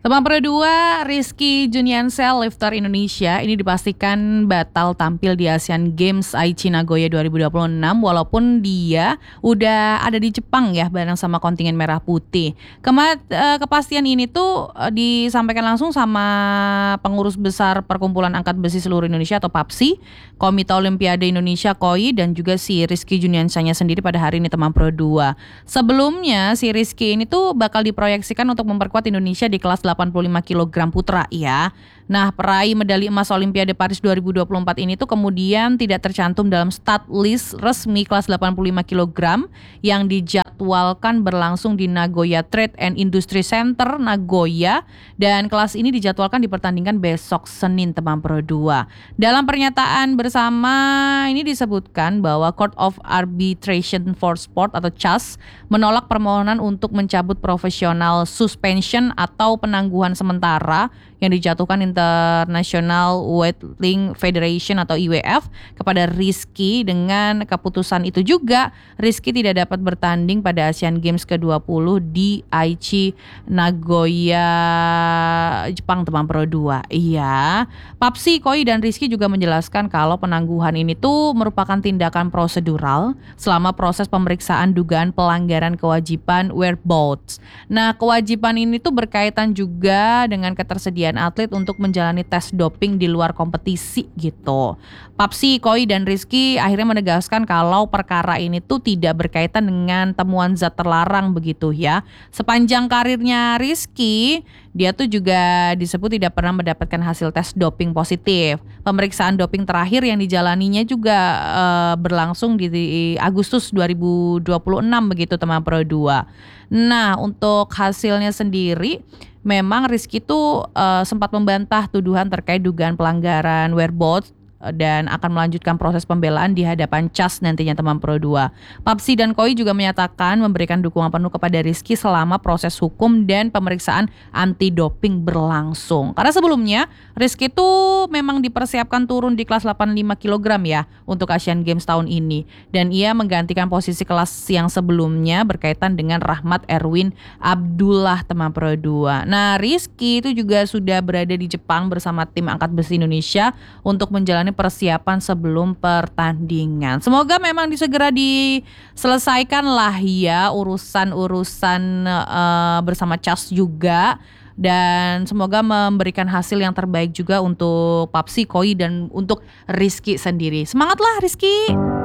Teman Pro 2, Rizky Juniansah lifter Indonesia ini dipastikan batal tampil di Asian Games Aichi Nagoya 2026 walaupun dia udah ada di Jepang ya bareng sama kontingen merah putih. Kepastian ini tuh disampaikan langsung sama pengurus besar Perkumpulan Angkat Besi Seluruh Indonesia atau PAPSI, Komite Olimpiade Indonesia KOI, dan juga si Rizky Juniansahnya sendiri pada hari ini teman Pro 2. Sebelumnya si Rizky ini tuh bakal diproyeksikan untuk memperkuat Indonesia di kelas 85 kg putra ya. Nah, peraih medali emas Olimpiade Paris 2024 ini tuh kemudian tidak tercantum dalam start list resmi kelas 85 kg yang dijadwalkan berlangsung di Nagoya Trade and Industry Center Nagoya, dan kelas ini dijadwalkan dipertandingkan besok Senin teman Pro 2. Dalam pernyataan bersama ini disebutkan bahwa Court of Arbitration for Sport atau CAS menolak permohonan untuk mencabut professional suspension atau penangguhan sementara yang dijatuhkan International Weightlifting Federation atau IWF kepada Rizky. Dengan keputusan itu juga Rizky tidak dapat bertanding pada Asian Games ke-20 di Aichi Nagoya, Jepang teman Pro 2. Iya, PAPSI, KOI, dan Rizky juga menjelaskan kalau penangguhan ini tuh merupakan tindakan prosedural selama proses pemeriksaan dugaan pelanggaran kewajiban whereabouts. Nah, kewajiban ini tuh berkaitan juga dengan ketersediaan atlet untuk menjalani tes doping di luar kompetisi gitu. PAPSI, KOI, dan Rizky akhirnya menegaskan kalau perkara ini tuh tidak berkaitan dengan temuan zat terlarang begitu ya. Sepanjang karirnya Rizky, dia tuh juga disebut tidak pernah mendapatkan hasil tes doping positif. Pemeriksaan doping terakhir yang dijalaninya juga berlangsung di Agustus 2026 begitu teman Pro 2. Nah, untuk hasilnya sendiri memang Rizky tuh sempat membantah tuduhan terkait dugaan pelanggaran whereabouts dan akan melanjutkan proses pembelaan di hadapan CAS nantinya teman Pro 2. PAPSI dan KOI juga menyatakan memberikan dukungan penuh kepada Rizky selama proses hukum dan pemeriksaan anti doping berlangsung. Karena sebelumnya Rizky itu memang dipersiapkan turun di kelas 85 kg ya untuk Asian Games tahun ini, dan ia menggantikan posisi kelas yang sebelumnya berkaitan dengan Rahmat Erwin Abdullah teman Pro 2. Nah, Rizky itu juga sudah berada di Jepang bersama tim angkat besi Indonesia untuk menjalani persiapan sebelum pertandingan. Semoga memang disegera diselesaikan lah ya urusan-urusan bersama CAS juga, dan semoga memberikan hasil yang terbaik juga untuk PAPSI, KOI, dan untuk Rizky sendiri. Semangatlah Rizky.